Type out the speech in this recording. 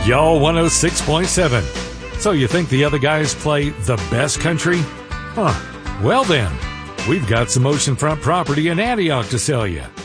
Y'all 106.7. So you think the other guys play the best country? Huh. Well then, we've got some oceanfront property in Antioch to sell you.